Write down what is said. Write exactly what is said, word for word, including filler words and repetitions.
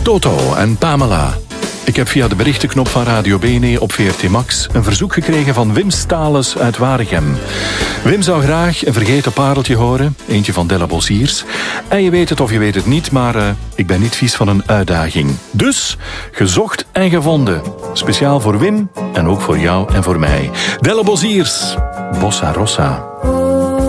Toto en Pamela. Ik heb via de berichtenknop van Radio Bene op V R T Max een verzoek gekregen van Wim Stales uit Waregem. Wim zou graag een vergeten pareltje horen, eentje van Della Bossiers. En je weet het of je weet het niet, maar uh, ik ben niet vies van een uitdaging. Dus, gezocht en gevonden. Speciaal voor Wim en ook voor jou en voor mij. Della Bossiers, Bossa Rossa.